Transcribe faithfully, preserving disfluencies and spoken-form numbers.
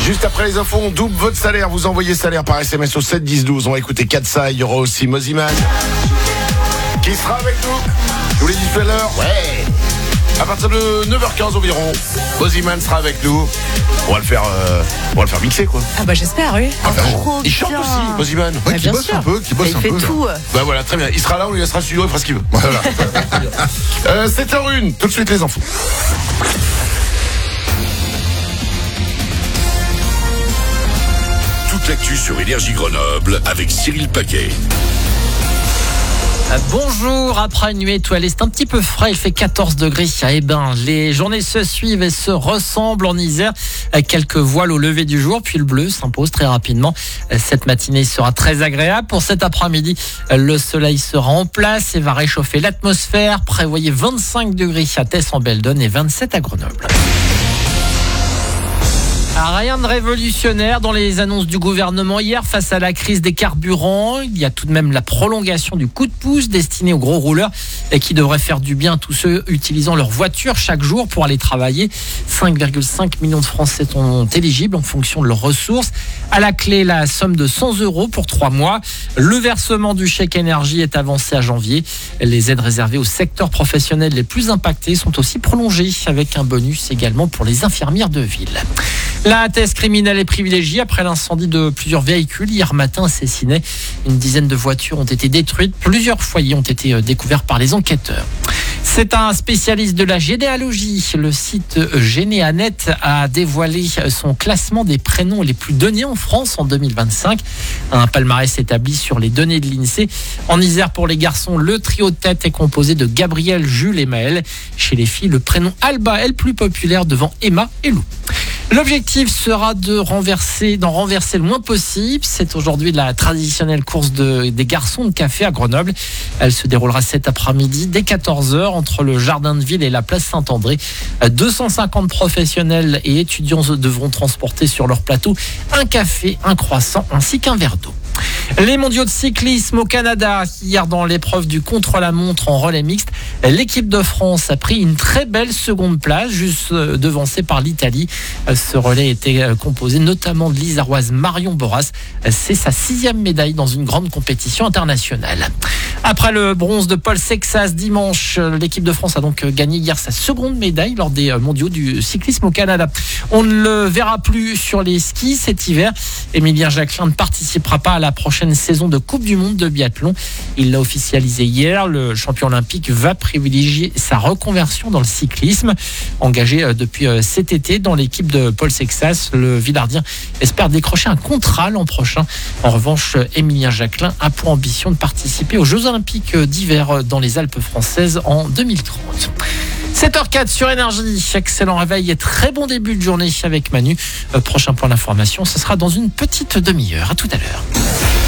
Juste après les infos, on double votre salaire. Vous envoyez salaire par S M S au sept dix douze. On va écouter Katsa. Il y aura aussi Moziman qui sera avec nous. Je vous l'ai dit tout à l'heure. Ouais. À partir de neuf heures quinze environ, Moziman sera avec nous. On va le faire, euh, on va le faire mixer quoi. Ah bah j'espère, oui. Ah, bah, trop il chante bien. aussi, Moziman. Ouais, Bah, qui bien bosse sûr. un peu, qui bosse Il un fait peu. tout. Là. Bah voilà, très bien. Il sera là, on lui laissera le studio, il fera ce qu'il veut. Voilà. euh, sept heures une, tout de suite les infos. Toute l'actu sur Énergie Grenoble avec Cyril Paquet. Bonjour, après une nuit étoilée, c'est un petit peu frais, il fait quatorze degrés à Hébin. Les journées se suivent et se ressemblent en Isère. Quelques voiles au lever du jour, puis le bleu s'impose très rapidement. Cette matinée sera très agréable. Pour cet après-midi, le soleil sera en place et va réchauffer l'atmosphère. Prévoyez vingt-cinq degrés à Tess-en-Beldonne et vingt-sept à Grenoble. Rien de révolutionnaire dans les annonces du gouvernement hier face à la crise des carburants. Il y a tout de même la prolongation du coup de pouce destiné aux gros rouleurs et qui devrait faire du bien à tous ceux utilisant leur voiture chaque jour pour aller travailler. cinq virgule cinq millions de Français sont éligibles en fonction de leurs ressources. À la clé, la somme de cent euros pour trois mois. Le versement du chèque énergie est avancé à janvier. Les aides réservées aux secteurs professionnels les plus impactés sont aussi prolongées avec un bonus également pour les infirmières de ville. La thèse criminelle est privilégiée après l'incendie de plusieurs véhicules hier matin à Cessinet. Une dizaine de voitures ont été détruites. Plusieurs foyers ont été découverts par les enquêteurs. C'est un spécialiste de la généalogie. Le site Généanet a dévoilé son classement des prénoms les plus donnés en France en deux mille vingt-cinq. Un palmarès établi sur les données de l'INSEE. En Isère, pour les garçons, le trio de tête est composé de Gabriel, Jules et Maël. Chez les filles, le prénom Alba est le plus populaire devant Emma et Lou. L'objectif sera de renverser, d'en renverser le moins possible. C'est aujourd'hui la traditionnelle course de, des garçons de café à Grenoble. Elle se déroulera cet après-midi dès quatorze heures entre le Jardin de Ville et la place Saint-André. deux cent cinquante professionnels et étudiants devront transporter sur leur plateau un café, un croissant ainsi qu'un verre d'eau. Les mondiaux de cyclisme au Canada, hier dans l'épreuve du contre-la-montre en relais mixte, l'équipe de France a pris une très belle seconde place, juste devancée par l'Italie. Ce relais était composé notamment de l'Isaroise Marion Boras. C'est sa sixième médaille dans une grande compétition internationale. Après le bronze de Paul Sexas dimanche, l'équipe de France a donc gagné hier sa seconde médaille lors des mondiaux du cyclisme au Canada. On ne le verra plus sur les skis cet hiver. Émilien Jacquelin ne participera pas à la prochaine saison de Coupe du Monde de biathlon. Il l'a officialisé hier. Le champion olympique va privilégier sa reconversion dans le cyclisme. Engagé depuis cet été dans l'équipe de Paul Sexas, le Villardien espère décrocher un contrat l'an prochain. En revanche, Émilien Jacquelin a pour ambition de participer aux Jeux olympiques d'hiver dans les Alpes françaises en deux mille trente. sept heures quatre sur Énergie. Excellent réveil et très bon début de journée avec Manu. Prochain point d'information, ce sera dans une petite demi-heure. À tout à l'heure.